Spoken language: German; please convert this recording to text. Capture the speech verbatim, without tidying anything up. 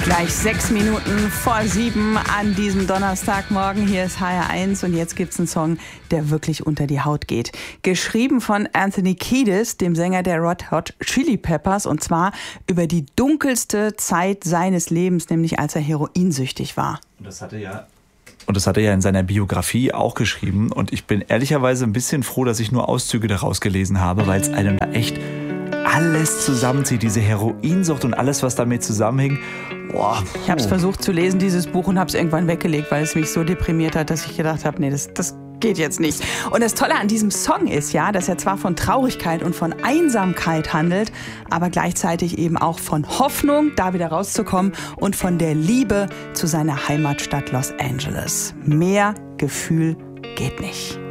Gleich sechs Minuten vor sieben an diesem Donnerstagmorgen. Hier ist H R eins und jetzt gibt's einen Song, der wirklich unter die Haut geht. Geschrieben von Anthony Kiedis, dem Sänger der Red Hot Chili Peppers, und zwar über die dunkelste Zeit seines Lebens, nämlich als er heroinsüchtig war. Und das hatte ja Und das hat er ja in seiner Biografie auch geschrieben. Und ich bin ehrlicherweise ein bisschen froh, dass ich nur Auszüge daraus gelesen habe, weil es einem da echt alles zusammenzieht. Diese Heroinsucht und alles, was damit zusammenhing. Boah, ich habe es versucht zu lesen, dieses Buch, und habe es irgendwann weggelegt, weil es mich so deprimiert hat, dass ich gedacht habe, nee, das, das geht jetzt nicht. Und das Tolle an diesem Song ist ja, dass er zwar von Traurigkeit und von Einsamkeit handelt, aber gleichzeitig eben auch von Hoffnung, da wieder rauszukommen, und von der Liebe zu seiner Heimatstadt Los Angeles. Mehr Gefühl geht nicht.